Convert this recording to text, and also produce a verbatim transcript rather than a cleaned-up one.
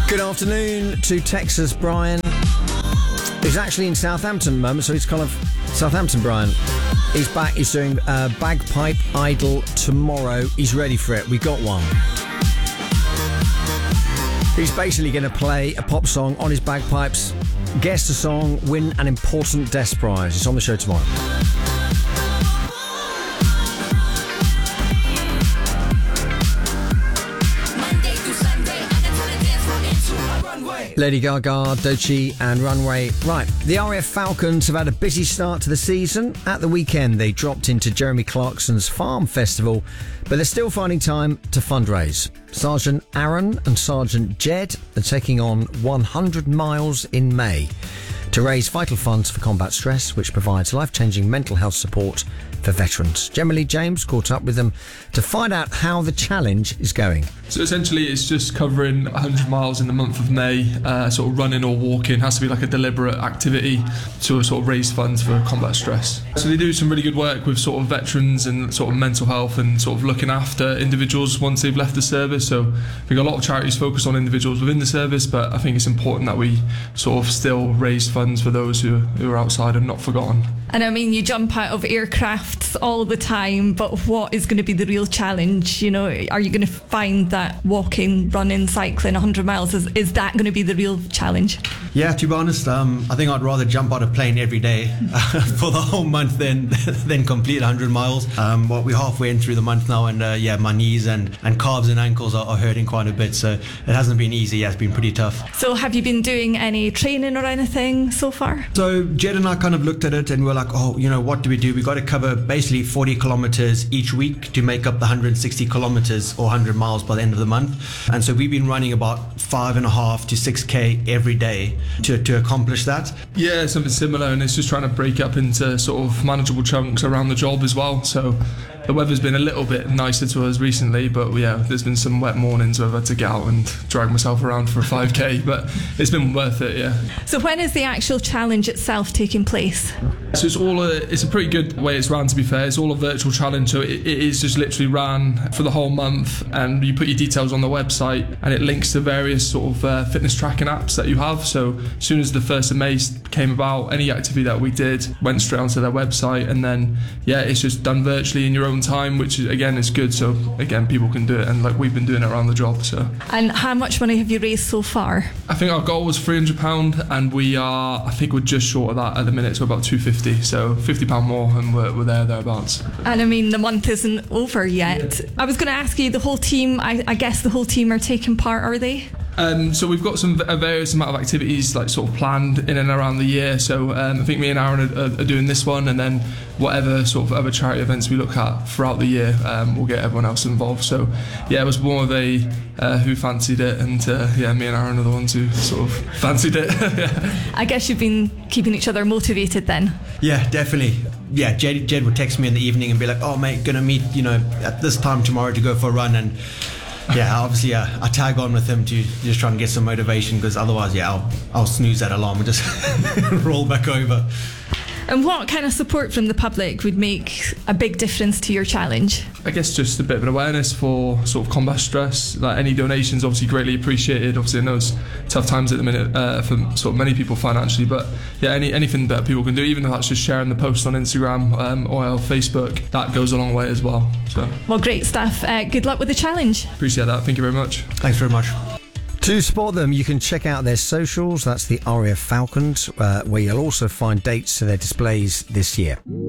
Good afternoon to Texas Brian. He's actually in Southampton at the moment, so he's kind of Southampton Brian. He's back, he's doing uh, Bagpipe Idol tomorrow. He's ready for it. We got one. He's basically going to play a pop song on his bagpipes, guess the song, win an important desk prize. It's on the show tomorrow. Lady Gaga, Doechii and Runway. Right, the R A F Falcons have had a busy start to the season. At the weekend, they dropped into Jeremy Clarkson's Farm Festival, but they're still finding time to fundraise. Sergeant Aaron and Sergeant Jed are taking on one hundred miles in May to raise vital funds for combat stress, which provides life-changing mental health support for veterans. Generally, James caught up with them to find out how the challenge is going. So essentially it's just covering one hundred miles in the month of May, uh, sort of running or walking. It has to be like a deliberate activity to sort of raise funds for combat stress. So they do some really good work with sort of veterans and sort of mental health and sort of looking after individuals once they've left the service. So I think a lot of charities focus on individuals within the service, but I think it's important that we sort of still raise funds for those who, who are outside and not forgotten. And I mean, you jump out of aircrafts all the time, but what is going to be the real challenge? You know, are you going to find that walking, running, cycling one hundred miles, is, is that going to be the real challenge? Yeah, to be honest, um, I think I'd rather jump out a plane every day uh, for the whole month than than complete one hundred miles. Um, well, we're halfway in through the month now, and uh, yeah, my knees and, and calves and ankles are, are hurting quite a bit, so it hasn't been easy. Yeah, it's been pretty tough. So have you been doing any training or anything so far? So Jed and I kind of looked at it and we're like, oh, you know, what do we do? We got to cover basically forty kilometers each week to make up the one hundred sixty kilometers or one hundred miles by the end of the month. And so we've been running about five and a half to six K every day to, to accomplish that. Yeah, something similar, and it's just trying to break up into sort of manageable chunks around the job as well. So the weather's been a little bit nicer to us recently, but yeah, there's been some wet mornings where I've had to get out and drag myself around for a five K, but it's been worth it, yeah. So when is the actual challenge itself taking place? So it's all a, it's a pretty good way it's ran, to be fair. It's all a virtual challenge, so it, it is just literally ran for the whole month, and you put your details on the website and it links to various sort of uh, fitness tracking apps that you have. So as soon as the first of May came about, any activity that we did went straight onto their website, and then yeah, it's just done virtually in your own time, which is, again, is good. So again, people can do it, and like we've been doing it around the job. So. And how much money have you raised so far? I think our goal was three hundred pounds, and we are, I think we're just short of that at the minute, so about two hundred fifty. So fifty pounds more, and we're, we're there, thereabouts. And I mean, the month isn't over yet. Yeah. I was going to ask you, the whole team, I, I guess the whole team are taking part, are they? Um, so we've got some a various amount of activities like sort of planned in and around the year. So um, I think me and Aaron are, are doing this one, and then whatever sort of other charity events we look at throughout the year, um, we'll get everyone else involved. So yeah, it was more of a uh, who fancied it, and uh, yeah, me and Aaron are the ones who sort of fancied it. Yeah. I guess you've been keeping each other motivated then. Yeah, definitely. Yeah, Jed, Jed would text me in the evening and be like, oh mate, gonna meet, you know, at this time tomorrow to go for a run. And yeah, obviously uh, I tag on with him to just try and get some motivation, because otherwise, yeah, I'll, I'll snooze that alarm and just roll back over. And what kind of support from the public would make a big difference to your challenge? I guess just a bit of an awareness for sort of combat stress. Like any donations, obviously greatly appreciated. Obviously, I know it's tough times at the minute uh, for sort of many people financially, but yeah, any anything that people can do, even if that's just sharing the post on Instagram um, or Facebook, that goes a long way as well. So, well, great stuff. Uh, good luck with the challenge. Appreciate that. Thank you very much. Thanks very much. To support them, you can check out their socials. That's the R A F Falcons, uh, where you'll also find dates to their displays this year.